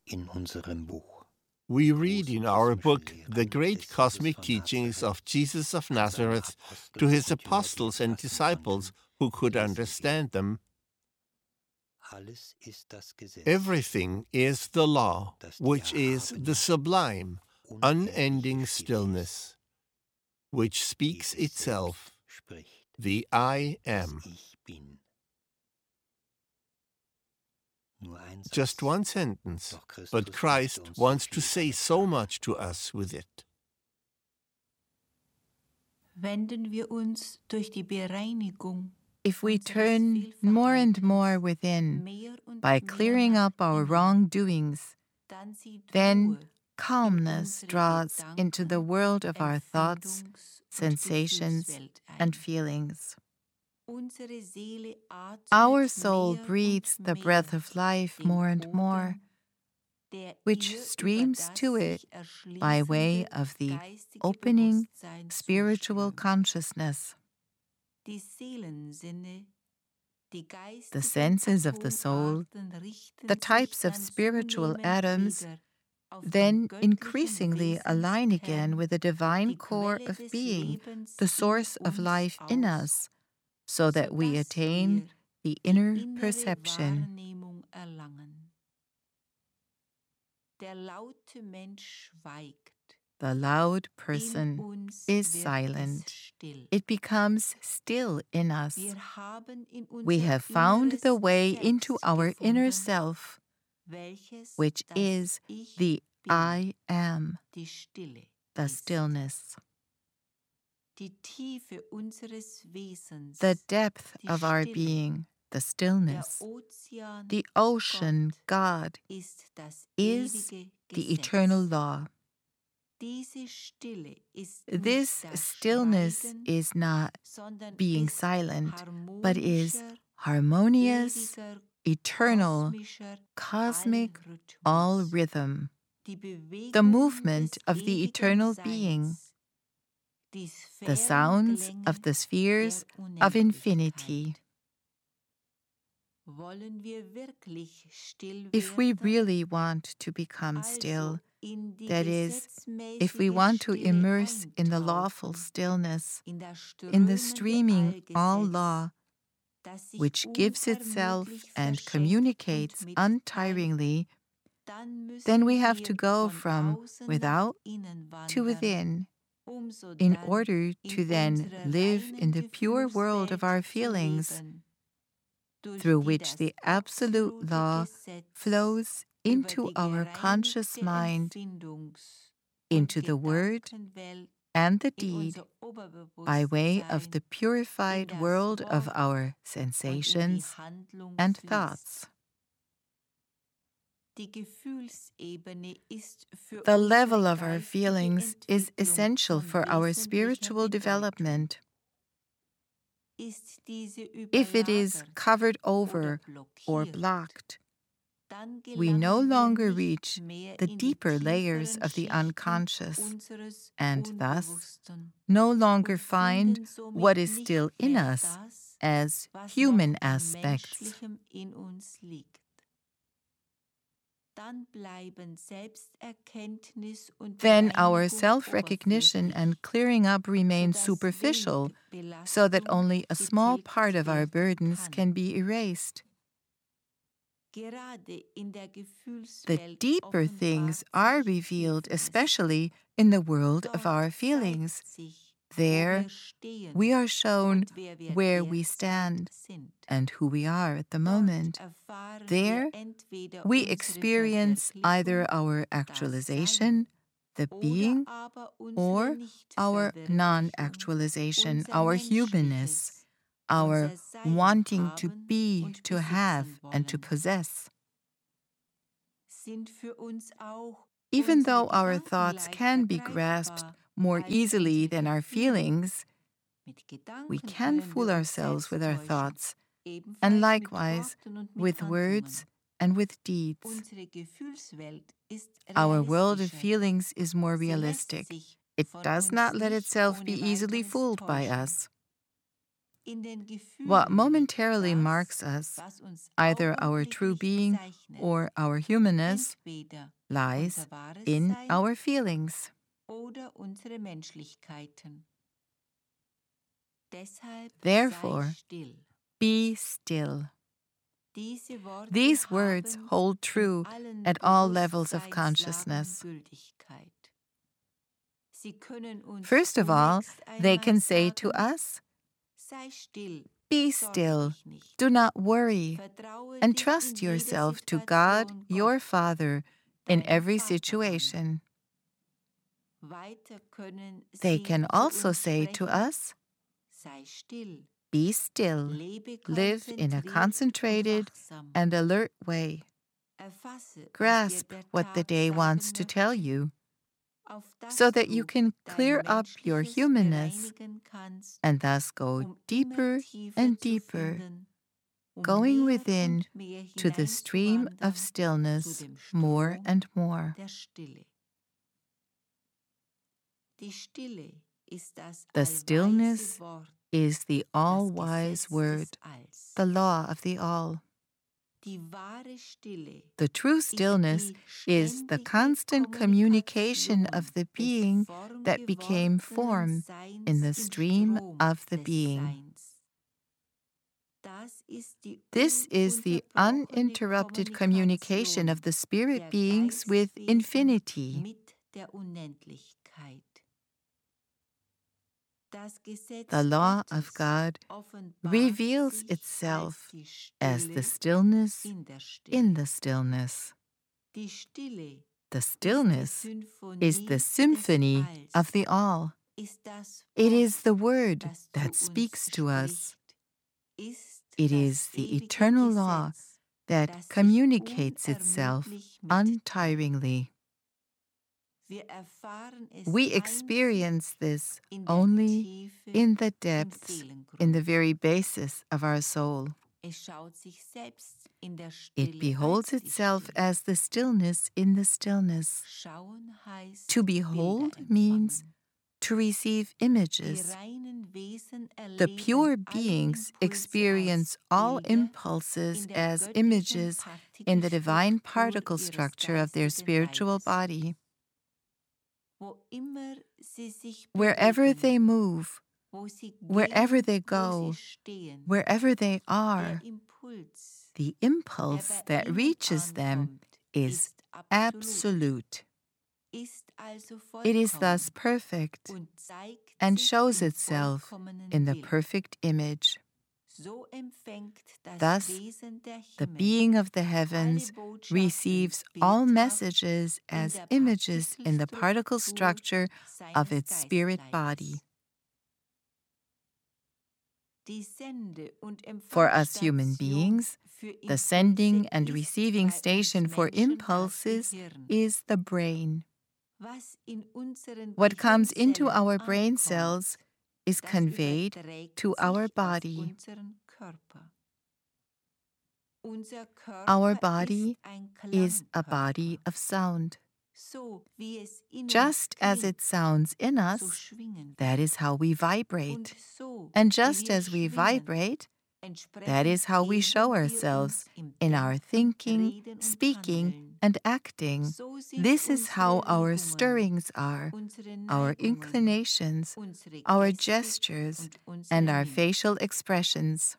in unserem Buch. We read in our book the great cosmic teachings of Jesus of Nazareth to his apostles and disciples who could understand them. Everything is the law, which is the sublime, unending stillness, which speaks itself, the I am. Just one sentence, but Christ wants to say so much to us with it. Wenden wir uns durch die Bereinigung If we turn more and more within by clearing up our wrongdoings, then calmness draws into the world of our thoughts, sensations, and feelings. Our soul breathes the breath of life more and more, which streams to it by way of the opening spiritual consciousness. The senses of the soul, the types of spiritual atoms, then increasingly align again with the divine core of being, the source of life in us, so that we attain the inner perception. The loud person is silent. It becomes still in us. We have found the way into our inner self, which is the I am, the stillness. The depth of our being, the stillness, the ocean, God, is the eternal law. This stillness is not being silent, but is harmonious, eternal, cosmic, all rhythm, the movement of the eternal being, the sounds of the spheres of infinity. If we really want to become still, that is, if we want to immerse in the lawful stillness, in the streaming all law, which gives itself and communicates untiringly, then we have to go from without to within, in order to then live in the pure world of our feelings, through which the absolute law flows into our conscious mind, into the word and the deed, by way of the purified world of our sensations and thoughts. The level of our feelings is essential for our spiritual development. If it is covered over or blocked, we no longer reach the deeper layers of the unconscious, and thus no longer find what is still in us as human aspects. Then our self-recognition and clearing up remain superficial, so that only a small part of our burdens can be erased. The deeper things are revealed, especially in the world of our feelings. There, we are shown where we stand and who we are at the moment. There, we experience either our actualization, the being, or our non-actualization, our humanness, our wanting to be, to have, and to possess. Even though our thoughts can be grasped more easily than our feelings, we can fool ourselves with our thoughts, and likewise with words and with deeds. Our world of feelings is more realistic. It does not let itself be easily fooled by us. What momentarily marks us, either our true being or our humanness, lies in our feelings. Therefore, be still. These words hold true at all levels of consciousness. First of all, they can say to us, be still, do not worry, and trust yourself to God, your Father, in every situation. They can also say to us, be still, live in a concentrated and alert way. Grasp what the day wants to tell you, so that you can clear up your humanness and thus go deeper and deeper, going within to the stream of stillness more and more. The stillness is the all-wise word, the law of the all. The true stillness is the constant communication of the being that became form in the stream of the being. This is the uninterrupted communication of the spirit beings with infinity. The law of God reveals itself as the stillness in the stillness. The stillness is the symphony of the all. It is the word that speaks to us. It is the eternal law that communicates itself untiringly. We experience this only in the depths, in the very basis of our soul. It beholds itself as the stillness in the stillness. To behold means to receive images. The pure beings experience all impulses as images in the divine particle structure of their spiritual body. Wherever they move, wherever they go, wherever they are, the impulse that reaches them is absolute. It is thus perfect and shows itself in the perfect image. Thus, the being of the heavens receives all messages as images in the particle structure of its spirit body. For us human beings, the sending and receiving station for impulses is the brain. What comes into our brain cells is conveyed to our body. Our body is a body of sound. Just as it sounds in us, that is how we vibrate. And just as we vibrate, that is how we show ourselves in our thinking, speaking, and acting. This is how our stirrings are, our inclinations, our gestures, and our facial expressions.